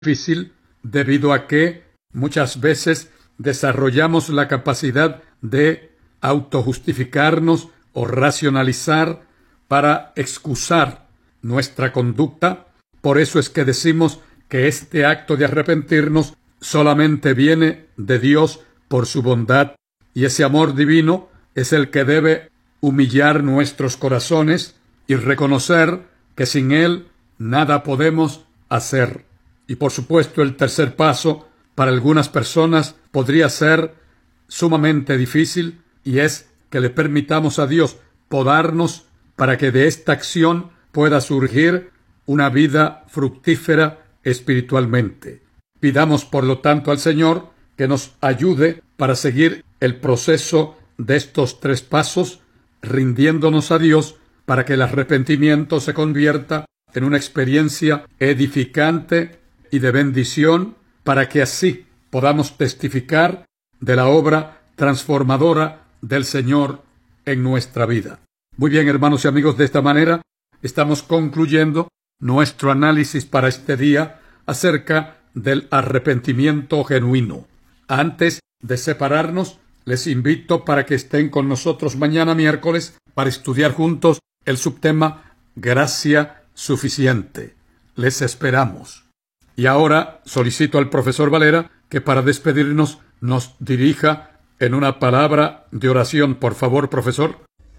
difícil debido a que muchas veces desarrollamos la capacidad de autojustificarnos o racionalizar para excusar nuestra conducta. Por eso es que decimos que este acto de arrepentirnos solamente viene de Dios por su bondad, y ese amor divino es el que debe humillar nuestros corazones y reconocer que sin Él nada podemos hacer. Y por supuesto, el tercer paso para algunas personas podría ser sumamente difícil, y es que le permitamos a Dios podarnos para que de esta acción pueda surgir una vida fructífera espiritualmente. Pidamos, por lo tanto, al Señor que nos ayude para seguir el proceso de estos tres pasos, rindiéndonos a Dios para que el arrepentimiento se convierta en una experiencia edificante y de bendición, para que así podamos testificar de la obra transformadora del Señor en nuestra vida. Muy bien, hermanos y amigos, de esta manera estamos concluyendo nuestro análisis para este día acerca del arrepentimiento genuino. Antes de separarnos, les invito para que estén con nosotros mañana miércoles para estudiar juntos el subtema Gracia Suficiente. Les esperamos. Y ahora solicito al profesor Valera que para despedirnos nos dirija en una palabra de oración. Por favor, profesor.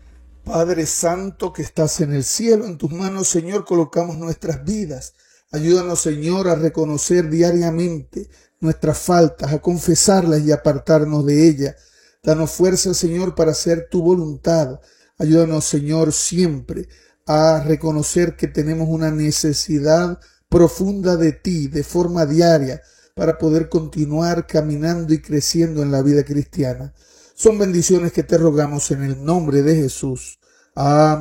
Padre Santo que estás en el cielo, en tus manos, Señor, colocamos nuestras vidas. Ayúdanos, Señor, a reconocer diariamente nuestras faltas, a confesarlas y apartarnos de ellas. Danos fuerza, Señor, para hacer tu voluntad. Ayúdanos, Señor, siempre a reconocer que tenemos una necesidad profunda de ti, de forma diaria, para poder continuar caminando y creciendo en la vida cristiana. Son bendiciones que te rogamos en el nombre de Jesús. Amén.